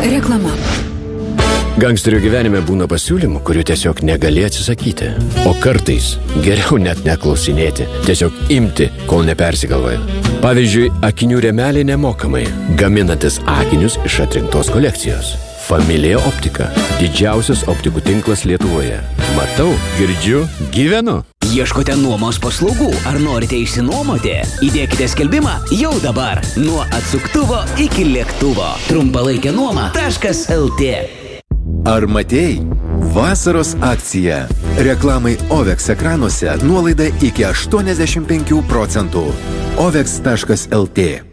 Reklama. Gangsterio gyvenime būna pasiūlymų, kurių tiesiog negali atsisakyti. O kartais geriau net neklausinėti, tiesiog imti, kol nepersigalvoja. Pavyzdžiui, akinių rėmeliai nemokamai, gaminantis akinius iš atrinktos kolekcijos. Familija Optika – didžiausias optikų tinklas Lietuvoje. Matau, girdžiu, gyvenu. Ieškote nuomos paslaugų ar norite išsinuomoti? Įdėkite skelbimą jau dabar. Nuo atsuktuvo iki lėktuvo. Trumpalaikė nuoma.lt. Ar matėjai? Vasaros akcija. Reklamai OVEX ekranuose nuolaida iki 85%. OVEX.lt